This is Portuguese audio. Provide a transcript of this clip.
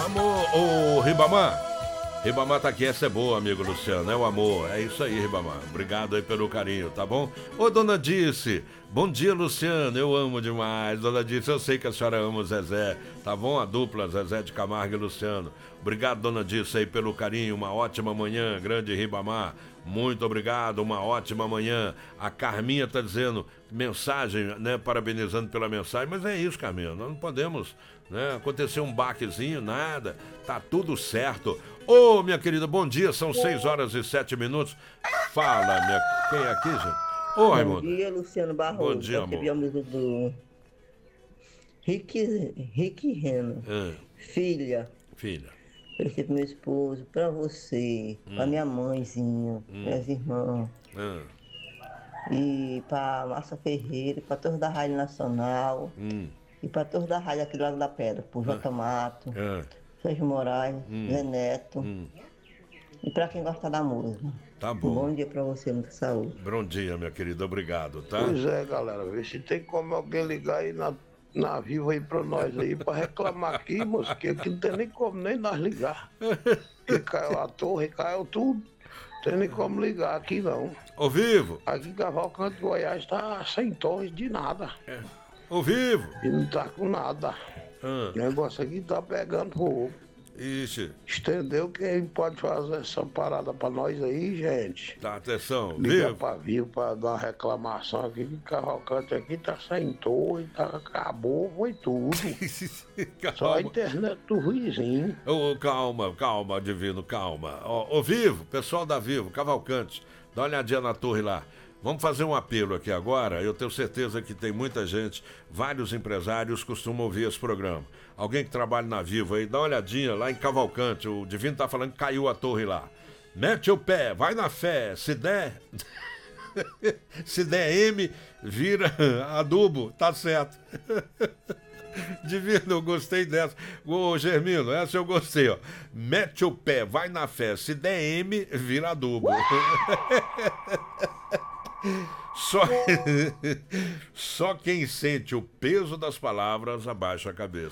Amor, ô Ribamar. Ribamar tá aqui, essa é boa, amigo Luciano, é o amor, é isso aí, Ribamar. Obrigado aí pelo carinho, tá bom? Ô, dona Dirce, bom dia, Luciano, eu amo demais. Dona Dirce, eu sei que a senhora ama o Zezé, tá bom? A dupla Zezé de Camargo e Luciano. Obrigado, dona Dirce, aí pelo carinho, uma ótima manhã, grande Ribamar. Muito obrigado, uma ótima manhã. A Carminha tá dizendo, mensagem, né, parabenizando pela mensagem, mas é isso, Carminha, nós não podemos, né, acontecer um baquezinho, nada, tá tudo certo. Ô, minha querida, bom dia, são 6h07. Fala, minha... Quem é aqui, gente? Ô, Raimundo. Bom dia, Luciano Barroso. Bom dia, amor. Recebi a música do Rick Renner. Filha. Filha. Ofereci pro meu esposo, pra você, pra minha mãezinha, minhas irmãs. E pra Márcia Ferreira, pra todos da Rádio Nacional. E pra todos da Rádio aqui do Lago da Pedra, por Jota Mato, Sérgio Moraes, Zé Neto. E pra quem gosta da música. Tá bom. Bom dia pra você, muita saúde. Bom dia, minha querida, obrigado, tá? Pois é, galera, vê se tem como alguém ligar aí na Vivo aí pra nós aí, pra reclamar aqui, moço, que aqui não tem nem como nem nós ligar. Porque caiu a torre, caiu tudo. Não tem nem como ligar aqui não. Ao vivo. Aqui em Cavalcante, Goiás, tá sem torres de nada. Ao vivo. E não tá com nada. O negócio aqui tá pegando fogo. Ixi. Entendeu? Quem pode fazer essa parada pra nós aí, gente? Tá, atenção, Liga vivo. pra Vivo pra dar uma reclamação aqui, que Cavalcante aqui tá sem torre, tá, acabou, foi tudo. Só a internet do vizinho. Ô, calma, divino, calma. Ô, Vivo, pessoal da Vivo, Cavalcante, dá uma olhadinha na torre lá. Vamos fazer um apelo aqui agora. Eu tenho certeza que tem muita gente, vários empresários costumam ouvir esse programa. Alguém que trabalha na Vivo aí, dá uma olhadinha lá em Cavalcante. O Divino tá falando que caiu a torre lá. Mete o pé, vai na fé. Se der... Se der M, vira adubo. Tá certo. Divino, eu gostei dessa. Ô, Germino, essa eu gostei, ó. Mete o pé, vai na fé. Se der M, vira adubo. Só quem sente o peso das palavras abaixa a cabeça.